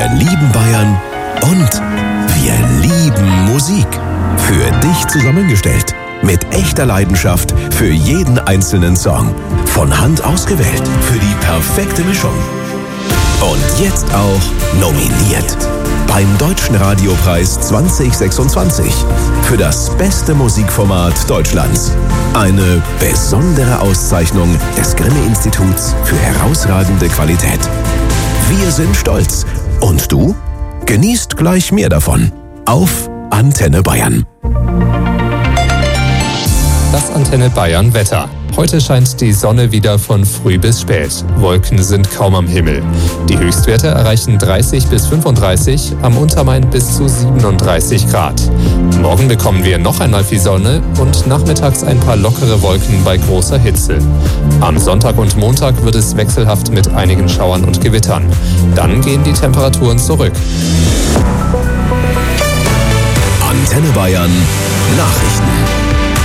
Wir lieben Bayern und wir lieben Musik. Für dich zusammengestellt. Mit echter Leidenschaft für jeden einzelnen Song. Von Hand ausgewählt. Für die perfekte Mischung. Und jetzt auch nominiert beim Deutschen Radiopreis 2026 für das beste Musikformat Deutschlands. Eine besondere Auszeichnung des Grimme-Instituts für herausragende Qualität. Wir sind stolz. Und du? Genießt gleich mehr davon. Auf Antenne Bayern. Das Antenne Bayern Wetter. Heute scheint die Sonne wieder von früh bis spät. Wolken sind kaum am Himmel. Die Höchstwerte erreichen 30 bis 35, am Untermain bis zu 37 Grad. Morgen bekommen wir noch einmal viel Sonne und nachmittags ein paar lockere Wolken bei großer Hitze. Am Sonntag und Montag wird es wechselhaft mit einigen Schauern und Gewittern. Dann gehen die Temperaturen zurück. Antenne Bayern Nachrichten.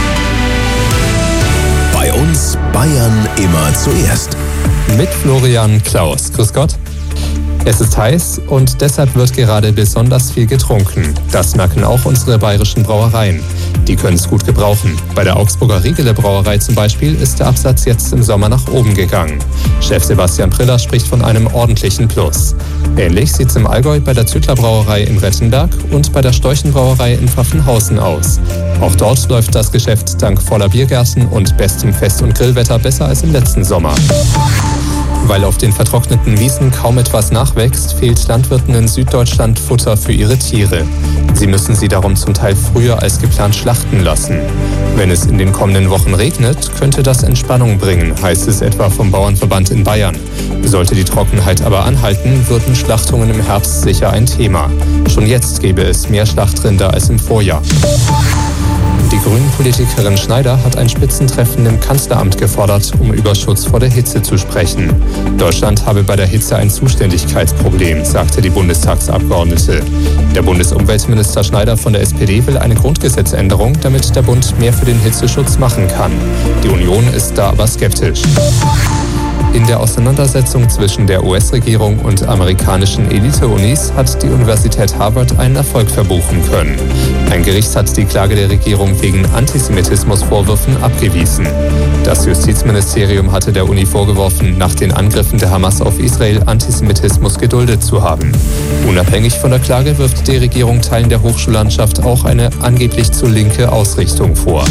Bei uns Bayern immer zuerst. Mit Florian Klaus. Grüß Gott. Es ist heiß und deshalb wird gerade besonders viel getrunken. Das merken auch unsere bayerischen Brauereien. Die können es gut gebrauchen. Bei der Augsburger Riegele Brauerei zum Beispiel ist der Absatz jetzt im Sommer nach oben gegangen. Chef Sebastian Priller spricht von einem ordentlichen Plus. Ähnlich sieht es im Allgäu bei der Züttler Brauerei in Rettenberg und bei der Storchen Brauerei in Pfaffenhausen aus. Auch dort läuft das Geschäft dank voller Biergärten und bestem Fest- und Grillwetter besser als im letzten Sommer. Weil auf den vertrockneten Wiesen kaum etwas nachwächst, fehlt Landwirten in Süddeutschland Futter für ihre Tiere. Sie müssen sie darum zum Teil früher als geplant schlachten lassen. Wenn es in den kommenden Wochen regnet, könnte das Entspannung bringen, heißt es etwa vom Bauernverband in Bayern. Sollte die Trockenheit aber anhalten, würden Schlachtungen im Herbst sicher ein Thema. Schon jetzt gäbe es mehr Schlachtrinder als im Vorjahr. Die Grünen-Politikerin Schneider hat ein Spitzentreffen im Kanzleramt gefordert, um über Schutz vor der Hitze zu sprechen. Deutschland habe bei der Hitze ein Zuständigkeitsproblem, sagte die Bundestagsabgeordnete. Der Bundesumweltminister Schneider von der SPD will eine Grundgesetzänderung, damit der Bund mehr für den Hitzeschutz machen kann. Die Union ist da aber skeptisch. In der Auseinandersetzung zwischen der US-Regierung und amerikanischen Elite-Unis hat die Universität Harvard einen Erfolg verbuchen können. Ein Gericht hat die Klage der Regierung wegen Antisemitismusvorwürfen abgewiesen. Das Justizministerium hatte der Uni vorgeworfen, nach den Angriffen der Hamas auf Israel Antisemitismus geduldet zu haben. Unabhängig von der Klage wirft die Regierung Teilen der Hochschullandschaft auch eine angeblich zu linke Ausrichtung vor.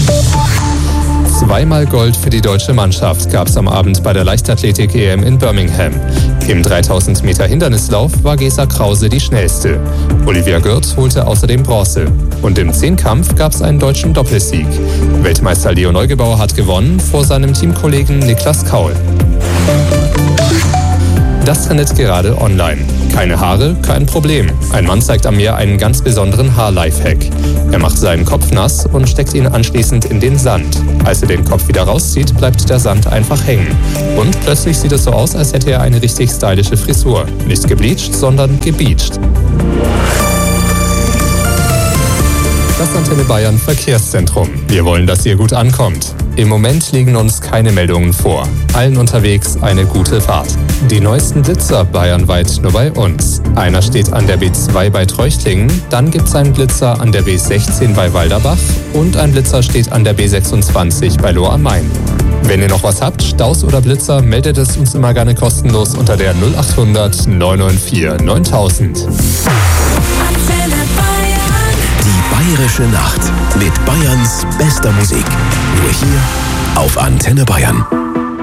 Zweimal Gold für die deutsche Mannschaft gab es am Abend bei der Leichtathletik-EM in Birmingham. Im 3000 Meter Hindernislauf war Gesa Krause die schnellste. Olivia Gürt holte außerdem Bronze. Und im Zehnkampf gab es einen deutschen Doppelsieg. Weltmeister Leo Neugebauer hat gewonnen vor seinem Teamkollegen Niklas Kaul. Das trendet gerade online. Keine Haare, kein Problem. Ein Mann zeigt am Meer einen ganz besonderen Haar-Lifehack. Er macht seinen Kopf nass und steckt ihn anschließend in den Sand. Als er den Kopf wieder rauszieht, bleibt der Sand einfach hängen. Und plötzlich sieht es so aus, als hätte er eine richtig stylische Frisur. Nicht gebleacht, sondern gebeacht. Das Antenne Bayern Verkehrszentrum. Wir wollen, dass ihr gut ankommt. Im Moment liegen uns keine Meldungen vor. Allen unterwegs eine gute Fahrt. Die neuesten Blitzer bayernweit nur bei uns. Einer steht an der B2 bei Treuchtlingen, dann gibt's einen Blitzer an der B16 bei Walderbach und ein Blitzer steht an der B26 bei Lohr am Main. Wenn ihr noch was habt, Staus oder Blitzer, meldet es uns immer gerne kostenlos unter der 0800 994 9000. Die Bayerische Nacht mit Bayerns bester Musik. Nur hier auf Antenne Bayern.